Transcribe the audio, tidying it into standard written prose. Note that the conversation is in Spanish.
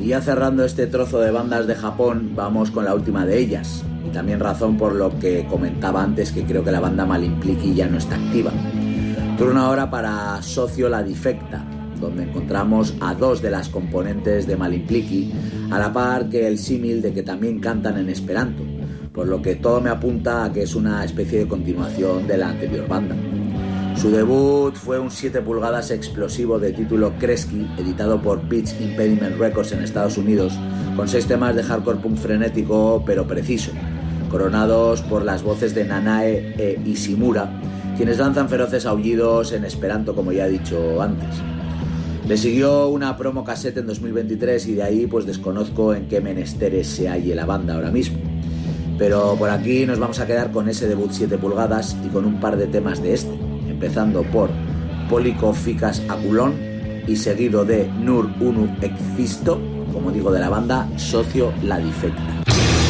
Y ya cerrando este trozo de bandas de Japón, vamos con la última de ellas. Y también razón por lo que comentaba antes, que creo que la banda Malimpliki ya no está activa. Turno ahora para Socio La Difecta, donde encontramos a dos de las componentes de Malimpliki, a la par que el símil de que también cantan en esperanto, por lo que todo me apunta a que es una especie de continuación de la anterior banda. Su debut fue un 7 pulgadas explosivo de título Kresky, editado por Pitch Impediment Records en Estados Unidos, con 6 temas de hardcore punk frenético pero preciso, coronados por las voces de Nanae e Ishimura, quienes lanzan feroces aullidos en esperanto, como ya he dicho antes. Le siguió una promo cassette en 2023 y de ahí pues desconozco en qué menesteres se halle la banda ahora mismo. Pero por aquí nos vamos a quedar con ese debut 7 pulgadas y con un par de temas de este, empezando por Poliko Ficas Akulon y seguido de Nur Unu Existo, como digo, de la banda Socio La Difecta.